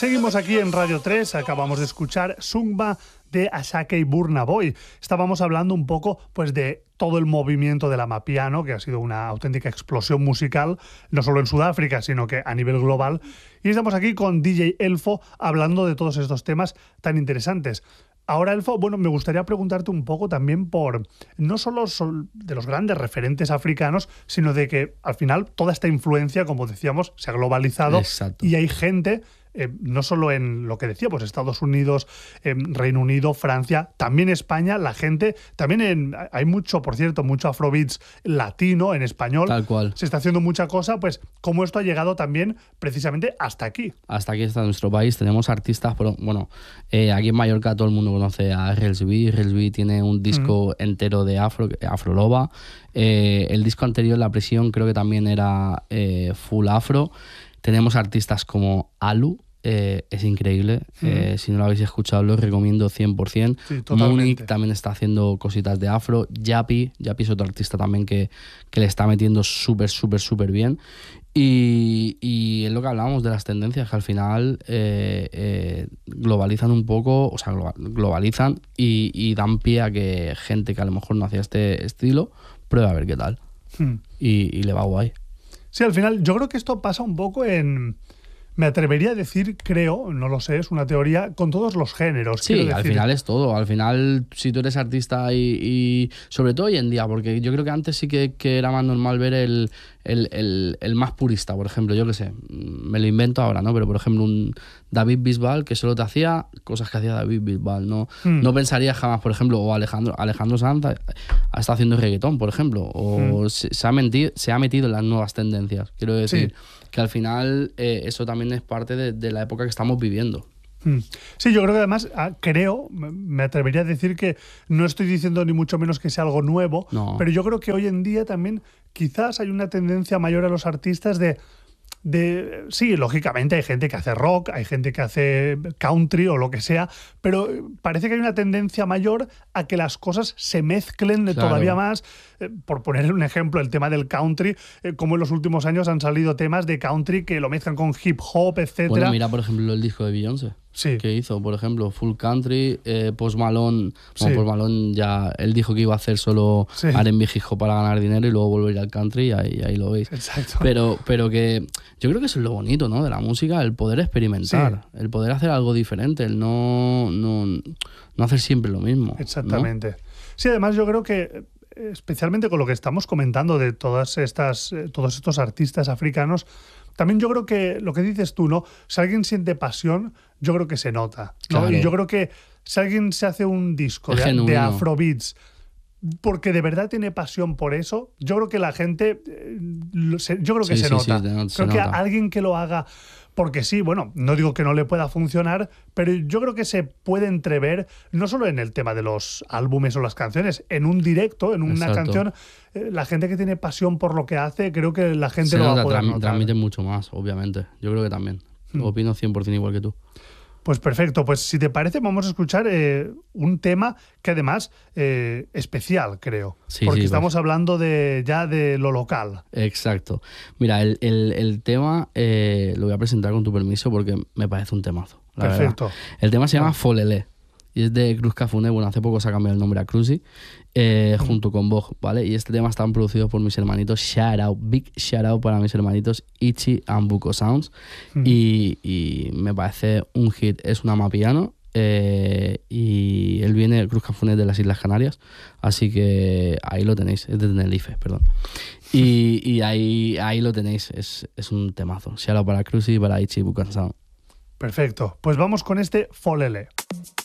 Seguimos aquí en Radio 3, acabamos de escuchar Sungba de Asake y Burna Boy. Estábamos hablando un poco pues de todo el movimiento del amapiano, que ha sido una auténtica explosión musical, no solo en Sudáfrica, sino que a nivel global. Y estamos aquí con DJ Elfo hablando de todos estos temas tan interesantes. Ahora, Elfo, bueno, me gustaría preguntarte un poco también por no solo de los grandes referentes africanos, sino de que al final toda esta influencia, como decíamos, se ha globalizado. Exacto. Y hay gente, no solo en lo que decíamos, Estados Unidos, Reino Unido, Francia, también España, la gente, también hay mucho, por cierto, mucho afrobeats latino en español. Tal cual. Se está haciendo mucha cosa, pues cómo esto ha llegado también precisamente hasta aquí. Hasta aquí está nuestro país. Tenemos artistas, bueno, aquí en Mallorca todo el mundo conoce a Relsby. Relsby tiene un disco entero de Afro Loba. El disco anterior, La Prisión, creo que también era full afro. Tenemos artistas como Alu, es increíble. Si no lo habéis escuchado, lo recomiendo 100%. Sí, Munich también está haciendo cositas de afro. Yapi es otro artista también que le está metiendo súper bien. Y es lo que hablábamos de las tendencias, que al final globalizan un poco, o sea, globalizan y dan pie a que gente que a lo mejor no hacía este estilo pruebe a ver qué tal. Y le va guay. Sí, al final yo creo que esto pasa un poco me atrevería a decir, creo, no lo sé, es una teoría, con todos los géneros. Sí, al final es todo. Al final, si tú eres artista y sobre todo hoy en día, porque yo creo que antes sí que era más normal ver el más purista, por ejemplo, yo qué sé, me lo invento ahora, ¿no? Pero por ejemplo, un David Bisbal que solo te hacía cosas que hacía David Bisbal, ¿no? No pensaría jamás, por ejemplo, o Alejandro Sanz está haciendo reggaetón, por ejemplo, o se ha metido en las nuevas tendencias, quiero decir. Sí. Que al final eso también es parte de la época que estamos viviendo. Sí, yo creo que además, me atrevería a decir que no estoy diciendo ni mucho menos que sea algo nuevo, no. Pero yo creo que hoy en día también quizás hay una tendencia mayor a los artistas sí, lógicamente hay gente que hace rock, hay gente que hace country o lo que sea, pero parece que hay una tendencia mayor a que las cosas se mezclen todavía más. Por poner un ejemplo, el tema del country, como en los últimos años han salido temas de country que lo mezclan con hip hop, etcétera. Bueno, mira, por ejemplo, el disco de Beyoncé. Sí. Que hizo, por ejemplo, Full Country, Post Malone. Bueno, Post Malone ya él dijo que iba a hacer solo R&B hip hop para ganar dinero y luego volver al country y ahí lo veis. Exacto. Pero que yo creo que eso es lo bonito, ¿no? De la música, el poder experimentar, el poder hacer algo diferente, el no hacer siempre lo mismo. Exactamente. ¿No? Sí, además yo creo que especialmente con lo que estamos comentando de todos estos artistas africanos, también yo creo que lo que dices tú, ¿no? Si alguien siente pasión, yo creo que se nota, ¿no? Claro. Y yo creo que si alguien se hace un disco de afrobeats porque de verdad tiene pasión por eso, yo creo que la gente, yo creo que se nota. Creo que alguien que lo haga porque sí, bueno, no digo que no le pueda funcionar, pero yo creo que se puede entrever, no solo en el tema de los álbumes o las canciones, en un directo, en una canción, la gente que tiene pasión por lo que hace, creo que la gente lo va a poder notar. Transmite mucho más, obviamente. Yo creo que también. Opino 100% igual que tú. Pues perfecto, pues si te parece vamos a escuchar un tema que además especial, creo, porque estamos hablando ya de lo local. Exacto. Mira, el tema lo voy a presentar con tu permiso porque me parece un temazo. Perfecto. Verdad. El tema se llama Folele y es de Cruz Cafune. Bueno, hace poco se ha cambiado el nombre a Cruzy, junto con Bog, ¿vale? Y este tema está producido por mis hermanitos. Big shout out para mis hermanitos Ichi and Buko Sounds. Y me parece un hit. Es un amapiano. Y él viene, Cruz Cafune, de las Islas Canarias. Así que ahí lo tenéis. Es de Tenerife, perdón. Y ahí lo tenéis. Es un temazo. Shout out para Cruzy y para Ichi Buko Sounds. Perfecto. Pues vamos con este Folele.